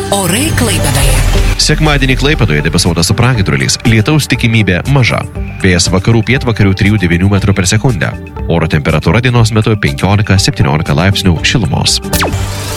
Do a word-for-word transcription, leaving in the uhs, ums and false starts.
Orai Klaipėdoje. Sekmadienį Klaipėdoje debesuotas su pragiedruliais, lietaus tikimybė maža. Vėjas vakarų pietvakarių trijų devynių metrų per sekundę. Oro temperatūra dienos metu penkiolika septyniolika laipsnių šilumos.